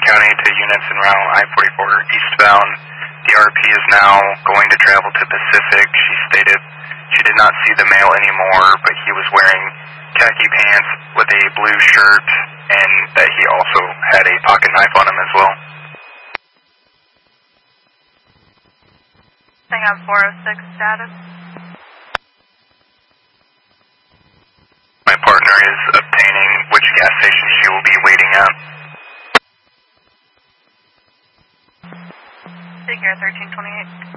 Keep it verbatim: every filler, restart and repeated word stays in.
County to units en route I forty-four eastbound. The R P is now going to travel to Pacific. She stated she did not see the male anymore, but he was wearing khaki pants with a blue shirt, and that he also had a pocket knife on him as well. Thing on four oh six status. My partner is obtaining which gas station she will be waiting at. Figure thirteen twenty-eight.